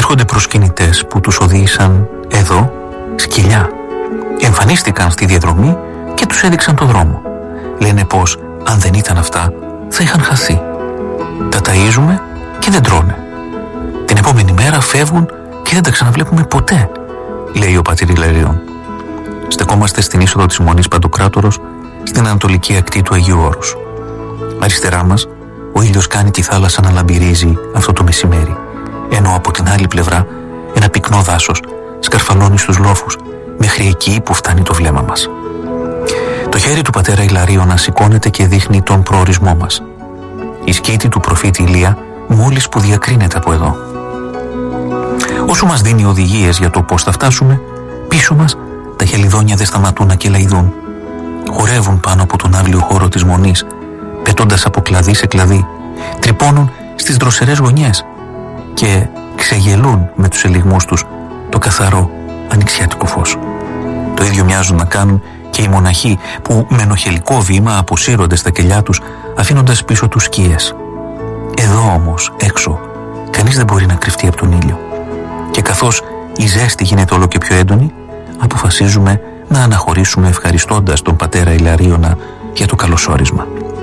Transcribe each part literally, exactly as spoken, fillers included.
βρίσκονται προσκυνητές που τους οδήγησαν εδώ σκυλιά. Εμφανίστηκαν στη διαδρομή και τους έδειξαν το δρόμο. Λένε πως αν δεν ήταν αυτά θα είχαν χαθεί. Τα ταΐζουμε και δεν τρώνε. Την επόμενη μέρα φεύγουν και δεν τα ξαναβλέπουμε ποτέ, λέει ο πατήρ Ιλαρίων. Στεκόμαστε στην είσοδο της Μονής Παντοκράτορος, στην ανατολική ακτή του Αγίου Όρους. Αριστερά μας ο ήλιος κάνει τη θάλασσα να λαμπυρίζει αυτό το μεσημέρι, ενώ από την άλλη πλευρά ένα πυκνό δάσος σκαρφαλώνει στους λόφους μέχρι εκεί που φτάνει το βλέμμα μας. Το χέρι του πατέρα Ιλαρίωνα σηκώνεται και δείχνει τον προορισμό μας. Η σκήτη του προφήτη Ηλία μόλις που διακρίνεται από εδώ. Όσο μας δίνει οδηγίες για το πώς θα φτάσουμε, πίσω μας τα χελιδόνια δεν σταματούν να κελαηδούν. Χορεύουν πάνω από τον άβλιο χώρο της Μονής, πετώντας από κλαδί σε κλαδί, τρυπώνουν στις δροσερές γωνιές και ξεγελούν με τους ελιγμούς τους το καθαρό ανοιξιάτικο φως. Το ίδιο μοιάζουν να κάνουν και οι μοναχοί που με ενοχελικό βήμα αποσύρονται στα κελιά τους, αφήνοντας πίσω τους σκιές. Εδώ όμως, έξω, κανείς δεν μπορεί να κρυφτεί από τον ήλιο. Και καθώς η ζέστη γίνεται όλο και πιο έντονη, αποφασίζουμε να αναχωρήσουμε ευχαριστώντας τον πατέρα Ιλαρίωνα για το καλωσόρισμα.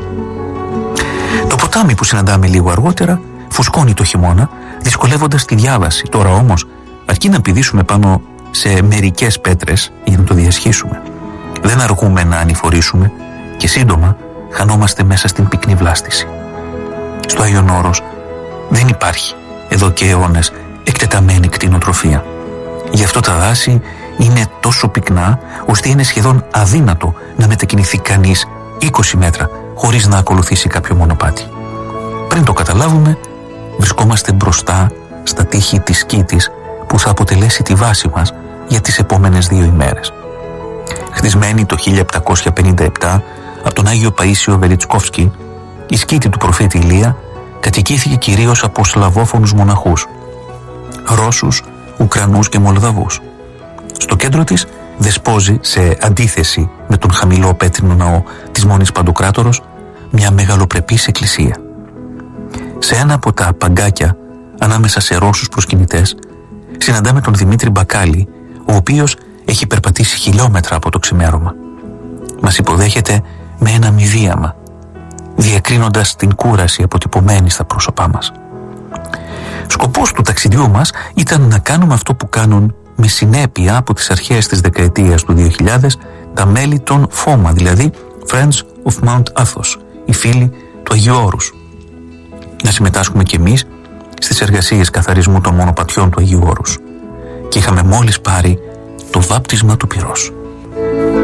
Το ποτάμι που συναντάμε λίγο αργότερα φουσκώνει το χειμώνα, δυσκολεύοντας τη διάβαση. Τώρα όμως, αρκεί να πηδήσουμε πάνω σε μερικές πέτρες για να το διασχίσουμε. Δεν αργούμε να ανηφορήσουμε και σύντομα χανόμαστε μέσα στην πυκνή βλάστηση. Στο Άγιον Όρος δεν υπάρχει εδώ και αιώνες εκτεταμένη κτηνοτροφία. Γι' αυτό τα δάση είναι τόσο πυκνά ώστε είναι σχεδόν αδύνατο να μετακινηθεί κανείς είκοσι μέτρα χωρίς να ακολουθήσει κάποιο μονοπάτι. Πριν το καταλάβουμε, βρισκόμαστε μπροστά στα τείχη της σκήτης που θα αποτελέσει τη βάση μας για τις επόμενες δύο ημέρες. Χτισμένη το χίλια επτακόσια πενήντα επτά από τον Άγιο Παΐσιο Βελιτσκόφσκι, η σκήτη του προφήτη Ηλία κατοικήθηκε κυρίως από σλαβόφωνους μοναχούς, Ρώσους, Ουκρανούς και Μολδαβούς. Στο κέντρο της δεσπόζει, σε αντίθεση με τον χαμηλό πέτρινο ναό της Μονής Παντοκράτορος, μια μεγαλοπρεπής εκκλησία. Σε ένα από τα παγκάκια ανάμεσα σε Ρώσους προσκυνητές συναντάμε τον Δημήτρη Μπακάλη, ο οποίος έχει περπατήσει χιλιόμετρα από το ξημέρωμα. Μας υποδέχεται με ένα μηδίαμα, διακρίνοντας την κούραση αποτυπωμένη στα πρόσωπά μας. Σκοπός του ταξιδιού μας ήταν να κάνουμε αυτό που κάνουν με συνέπεια από τις αρχές της δεκαετίας του δύο χιλιάδες τα μέλη των ΦΟΜΑ, δηλαδή Friends of Mount Athos, οι φίλοι του Αγίου Όρους. Να συμμετάσχουμε κι εμείς στις εργασίες καθαρισμού των μονοπατιών του Αγίου Όρους. Και είχαμε μόλις πάρει το βάπτισμα του πυρός.